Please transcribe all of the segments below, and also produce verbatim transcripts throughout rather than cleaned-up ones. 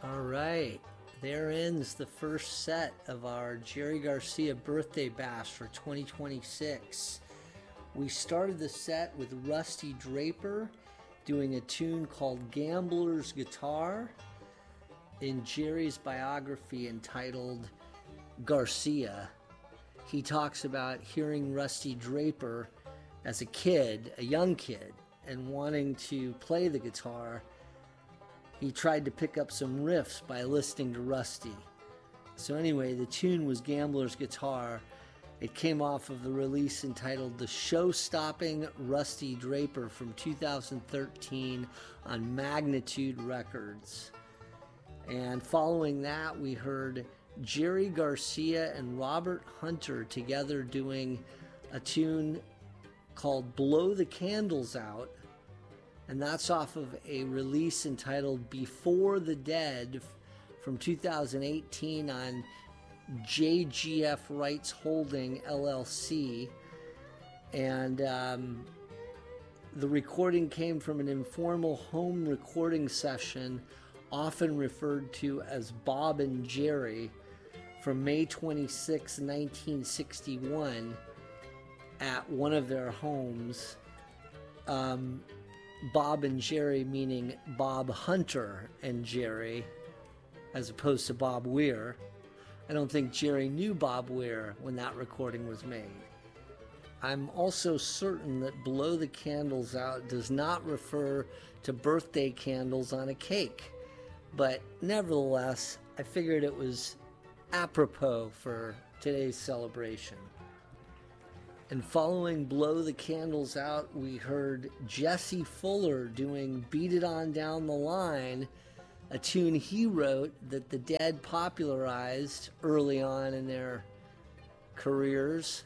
All right, there ends the first set of our Jerry Garcia birthday bash for twenty twenty-six. We started the set with Rusty Draper doing a tune called Gambler's Guitar in Jerry's biography entitled Garcia. He talks about hearing Rusty Draper as a kid, a young kid, and wanting to play the guitar. He tried to pick up some riffs by listening to Rusty. So anyway, the tune was Gambler's Guitar. It came off of the release entitled The Show-Stopping Rusty Draper from two thousand thirteen on Magnitude Records. And following that, we heard Jerry Garcia and Robert Hunter together doing a tune called Blow the Candles Out. And that's off of a release entitled Before the Dead from two thousand eighteen on J G F Rights Holding, L L C. And um, the recording came from an informal home recording session, often referred to as Bob and Jerry, from May twenty-sixth, nineteen sixty-one, at one of their homes. Um, Bob and Jerry meaning Bob Hunter and Jerry, as opposed to Bob Weir. I don't think Jerry knew Bob Weir when that recording was made. I'm also certain that Blow the Candles Out does not refer to birthday candles on a cake, but nevertheless, I figured it was apropos for today's celebration. And following Blow the Candles Out, we heard Jesse Fuller doing Beat It On Down the Line, a tune he wrote that the Dead popularized early on in their careers.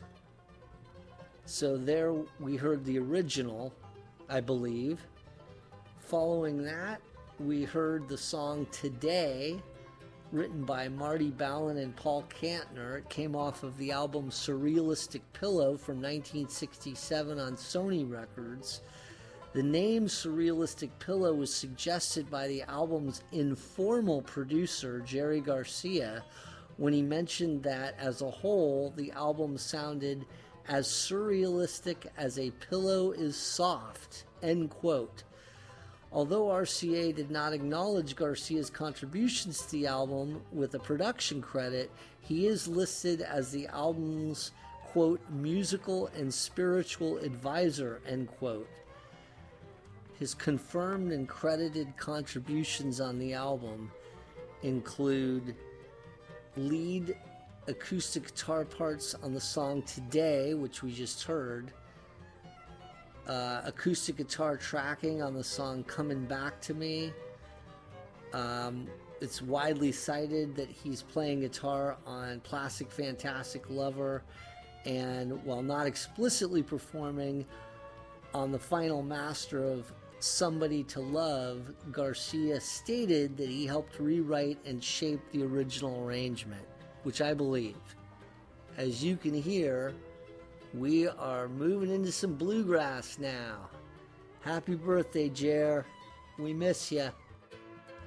So there we heard the original, I believe. Following that, we heard the song Today, written by Marty Balin and Paul Kantner. It came off of the album Surrealistic Pillow from nineteen sixty-seven on Sony Records. The name Surrealistic Pillow was suggested by the album's informal producer, Jerry Garcia, when he mentioned that as a whole, the album sounded as surrealistic as a pillow is soft, end quote. Although R C A did not acknowledge Garcia's contributions to the album with a production credit, he is listed as the album's, quote, musical and spiritual advisor, end quote. His confirmed and credited contributions on the album include lead acoustic guitar parts on the song Today, which we just heard, Uh, acoustic guitar tracking on the song Coming Back to Me. Um, it's widely cited that he's playing guitar on Plastic Fantastic Lover, and while not explicitly performing on the final master of Somebody to Love, Garcia stated that he helped rewrite and shape the original arrangement, which I believe. As you can hear, we are moving into some bluegrass now. Happy birthday, Jer. We miss you.